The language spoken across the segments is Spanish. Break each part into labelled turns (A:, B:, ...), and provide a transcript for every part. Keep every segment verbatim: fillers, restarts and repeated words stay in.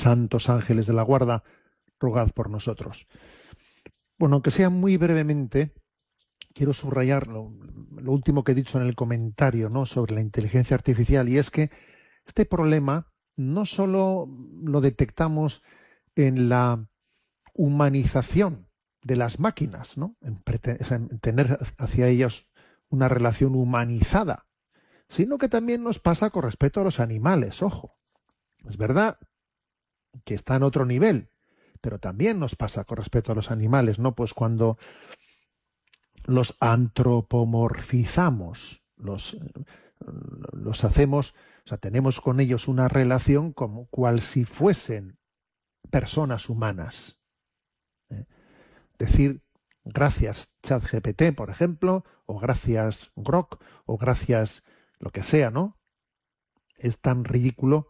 A: santos ángeles de la guarda, rogad por nosotros. Bueno, aunque sea muy brevemente, quiero subrayar lo, lo último que he dicho en el comentario, ¿no?, sobre la inteligencia artificial, y es que este problema no solo lo detectamos en la humanización de las máquinas, ¿no?, en, prete- o sea, en tener hacia ellas una relación humanizada, sino que también nos pasa con respecto a los animales. Ojo, es verdad que está en otro nivel, pero también nos pasa con respecto a los animales, ¿no? Pues cuando los antropomorfizamos, los, los hacemos, o sea, tenemos con ellos una relación como cual si fuesen personas humanas. ¿eh? Decir gracias ChatGPT, por ejemplo, o gracias Grok, o gracias lo que sea, ¿no? Es tan ridículo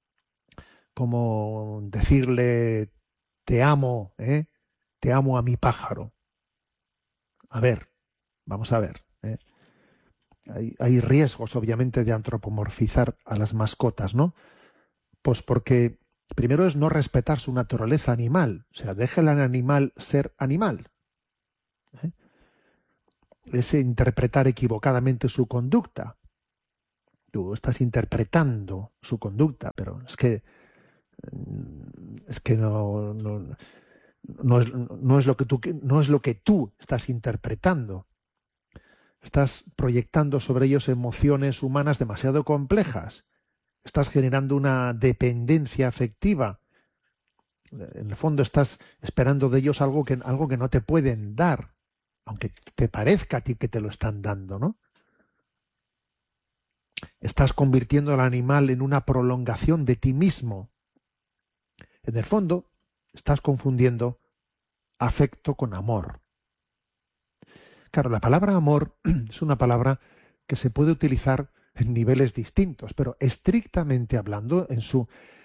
A: como decirle te amo, ¿eh? Te amo a mi pájaro. A ver, vamos a ver. ¿eh? Hay, hay riesgos, obviamente, de antropomorfizar a las mascotas, ¿no? Pues porque primero es no respetar su naturaleza animal. O sea, déjale al animal ser animal. ¿eh? Es interpretar equivocadamente su conducta. Tú estás interpretando su conducta, pero es que es que no, no, no es, no es lo que tú no es lo que tú estás interpretando. Estás proyectando sobre ellos emociones humanas demasiado complejas. Estás generando una dependencia afectiva. En el fondo estás esperando de ellos algo que, algo que no te pueden dar, aunque te parezca a ti que te lo están dando, ¿no? Estás convirtiendo al animal en una prolongación de ti mismo. En el fondo, estás confundiendo afecto con amor. Claro, la palabra amor es una palabra que se puede utilizar en niveles distintos, pero estrictamente hablando, en su,